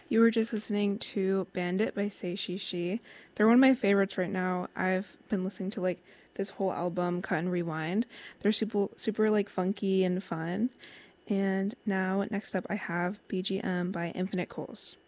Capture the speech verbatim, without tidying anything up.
You were just listening to Bandit by Say She She. They're one of my favorites right now. I've been listening to like this whole album, Cut and Rewind. They're super, super like funky and fun. And now, next up, I have B G M by Infinite Coals.